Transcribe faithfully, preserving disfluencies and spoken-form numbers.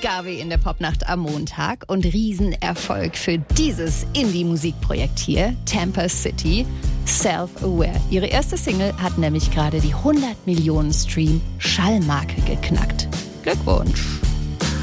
Gaby in der Popnacht am Montag und Riesenerfolg für dieses Indie-Musikprojekt hier, Tampa City, Self-Aware. Ihre erste Single hat nämlich gerade die hundert Millionen Stream-Schallmarke geknackt. Glückwunsch!